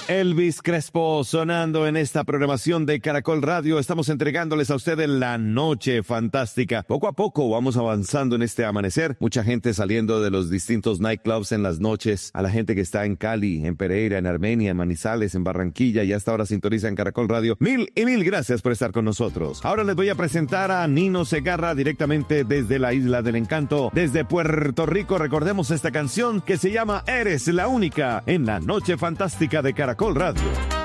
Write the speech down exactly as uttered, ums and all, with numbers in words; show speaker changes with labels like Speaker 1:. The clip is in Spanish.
Speaker 1: Elvis Crespo sonando en esta programación de Caracol Radio. Estamos entregándoles a ustedes la noche fantástica. Poco a poco vamos avanzando en este amanecer. Mucha gente saliendo de los distintos nightclubs en las noches. A la gente que está en Cali, en Pereira, en Armenia, en Manizales, en Barranquilla y hasta ahora sintoniza en Caracol Radio. Mil y mil gracias por estar con nosotros. Ahora les voy a presentar a Nino Segarra directamente desde la Isla del Encanto, desde Puerto Rico. Recordemos esta canción que se llama Eres la Única en la noche fantástica de Caracol Radio.